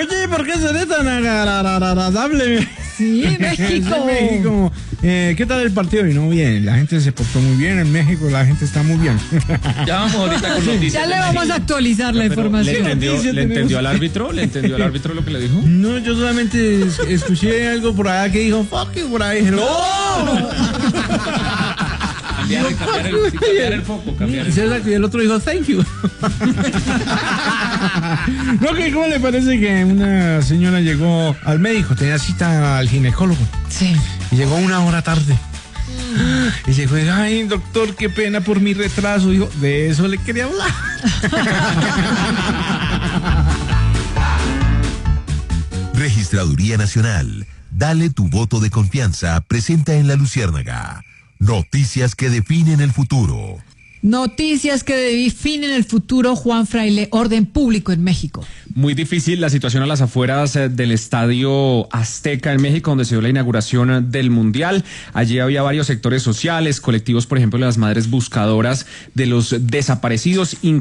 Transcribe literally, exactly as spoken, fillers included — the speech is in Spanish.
Oye, ¿por qué seré tan agradable? Sí, México. Sí, México. Eh, ¿Qué tal el partido? Y no, bien, la gente se portó muy bien. En México la gente está muy bien. Ya vamos ahorita con noticias. Ya le vamos a actualizar la Pero, información. ¿Le entendió, Noticias ¿le entendió tenemos. al árbitro? ¿Le entendió al árbitro lo que le dijo? No, yo solamente es- escuché algo por allá que dijo fuck you por ahí. ¡No! Cambiar, cambiar, el, sí, cambiar el foco, cambiar el Sí, exacto, y el otro dijo thank you. No, que ¿cómo le parece que una señora llegó al médico, tenía cita al ginecólogo Sí. y llegó una hora tarde? Y llegó, ay, doctor, qué pena por mi retraso. Dijo, de eso le quería hablar. Registraduría Nacional. Dale tu voto de confianza. Presenta en La Luciérnaga. Noticias que definen el futuro. Noticias que definen el futuro, Juan Fraile, orden público en México. Muy difícil la situación a las afueras eh, del Estadio Azteca en México, donde se dio la inauguración eh, del Mundial. Allí había varios sectores sociales, colectivos, por ejemplo, las madres buscadoras de los desaparecidos.